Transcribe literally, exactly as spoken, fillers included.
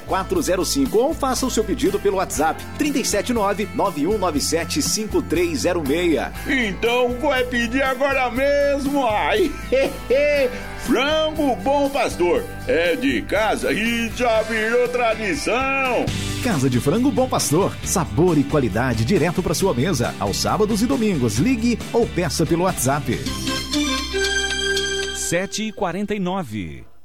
quatro zero cinco ou faça o seu pedido pelo WhatsApp trinta e sete nove, nove um nove sete, cinco três zero seis. Então vai pedir agora mesmo, ai! Frango Bom Pastor, é de casa e já virou tradição. Casa de Frango Bom Pastor, sabor e qualidade direto para sua mesa. Aos sábados e domingos, ligue ou peça pelo WhatsApp. sete e quarenta e nove.